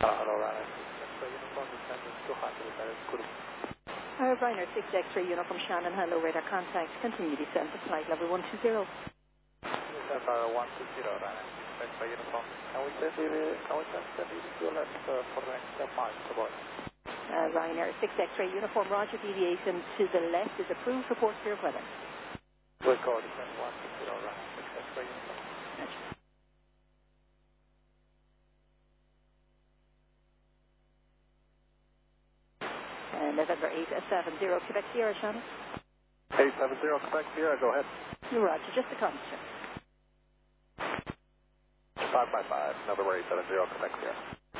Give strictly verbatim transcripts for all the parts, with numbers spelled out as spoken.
hello, Ryanair six X-ray uniform, descending to Hospital Paris, Kurum. Uh, Ryanair six X-ray uniform, Shannon, hello, radar contact, continue descent to flight level one two zero. December one two zero, Ryanair six X-ray uniform. Can we send you, can we send you to your left uh, for the next ten miles, aboard? Uh, Ryanair six X-ray uniform, roger, deviation to the left is approved, report clear weather. Record, descend one two zero, Ryanair six X-ray uniform. Uh, November eight seven zero, Quebec Sierra, Shannon. eight seven zero, Quebec Sierra, go ahead. Roger, just a comment, sir. five five five, November eight seven zero, Quebec Sierra.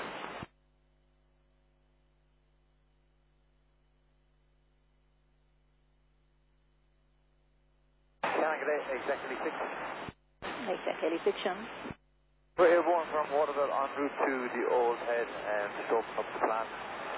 Shannon, good day, exact eighty-six. Exact eighty-six, Shannon. We're airborne from Waterville en route to the Old Head and just open up the plan.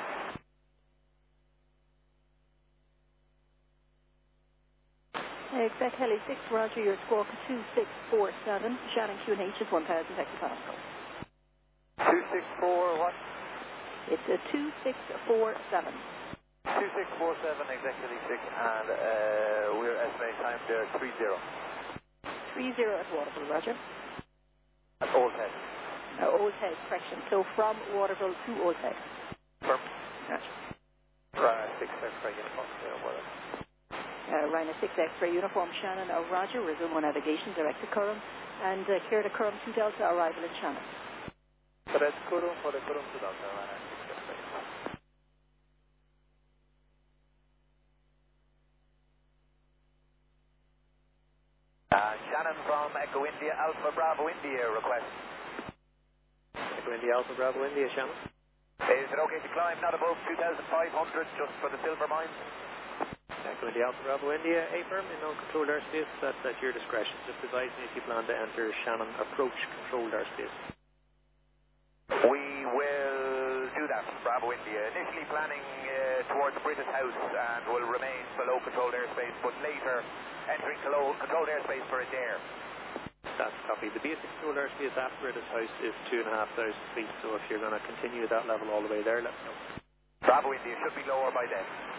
Exact Heli six, roger, your squawk two six four seven, Shannon Q and H is one thousand hectopascal. two six four what? It's a two six four seven. two six four seven, exact eighty-six, and uh, we're estimating time there three zero. three zero at Waterville, roger. At Old Head. Uh, Old Head, correction. So from Waterville to Old Head. Firm. Roger. Right, six X-ray uniform, zero weather. Uh, Ryanair six X-ray uniform, Shannon, uh, roger, resume on navigation, direct to Curran, and uh, clear to Curran two Delta, arrival in Shannon. Direct Kurum for the Kurum to Delta, Ryanair six X-ray. Uh, Shannon from Echo India, Alpha Bravo India request. Echo India, Alpha Bravo India, Shannon. Is it okay to climb not above two thousand five hundred just for the silver mines? Echo India, Alpha Bravo India, A firm in non-controlled airspace, that's at your discretion. Just advise me if you plan to enter Shannon approach controlled airspace. We will do that, Bravo India. Initially planning uh, towards British House and will remain below controlled airspace, but later entering controlled airspace for a dare. That's copy. The basic controlled airspace after British House is two and a half thousand feet, so if you're going to continue at that level all the way there, let me know. Bravo India should be lower by then.